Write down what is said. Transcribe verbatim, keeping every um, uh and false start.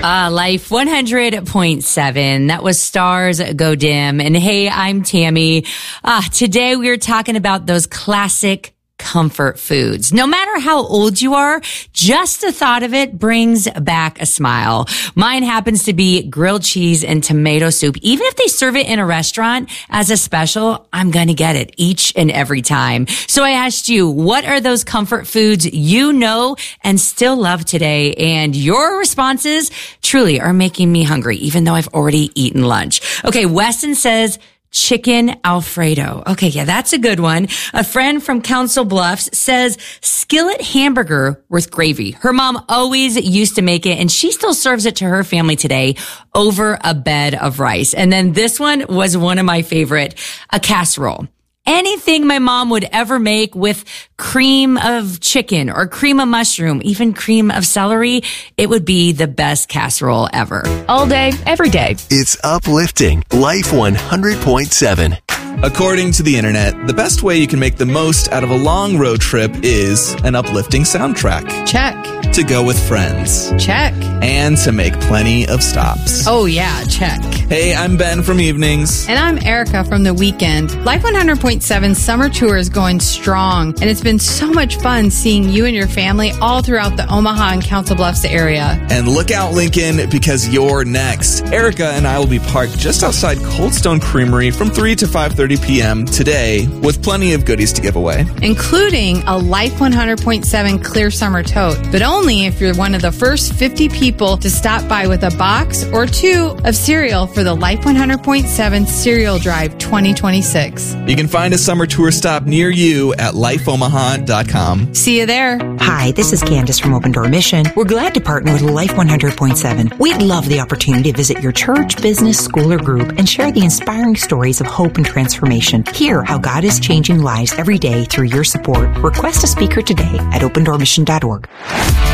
Uh, Life one hundred point seven. That was Stars Go Dim. And hey, I'm Tammy. Uh, today we are talking about those classic comfort foods. No matter how old you are, just the thought of it brings back a smile. Mine happens to be grilled cheese and tomato soup. Even if they serve it in a restaurant as a special, I'm going to get it each and every time. So I asked you, what are those comfort foods you know and still love today? And your responses truly are making me hungry, even though I've already eaten lunch. Okay, Weston says, chicken Alfredo. Okay, yeah, that's a good one. A friend from Council Bluffs says skillet hamburger with gravy. Her mom always used to make it, and she still serves it to her family today over a bed of rice. And then this one was one of my favorite, a casserole. Anything my mom would ever make with cream of chicken or cream of mushroom, even cream of celery, it would be the best casserole ever. All day, every day. It's uplifting. Life one hundred point seven. According to the internet, the best way you can make the most out of a long road trip is an uplifting soundtrack. Check. To go with friends. Check. And to make plenty of stops. Oh yeah, check. Hey, I'm Ben from Evenings. And I'm Erica from The Weekend. Life one hundred point seven summer tour is going strong, and it's been so much fun seeing you and your family all throughout the Omaha and Council Bluffs area. And look out, Lincoln, because you're next. Erica and I will be parked just outside Cold Stone Creamery from three to five thirty p.m. today with plenty of goodies to give away. Including a Life one hundred point seven clear summer tote, but only if you're one of the first fifty people to stop by with a box or two of cereal for the Life one hundred point seven Cereal Drive twenty twenty-six. You can find a summer tour stop near you at life omaha dot com. See you there. Hi, this is Candace from Open Door Mission. We're glad to partner with Life one hundred point seven. We'd love the opportunity to visit your church, business, school, or group and share the inspiring stories of hope and transformation. Hear how God is changing lives every day through your support. Request a speaker today at open door mission dot org.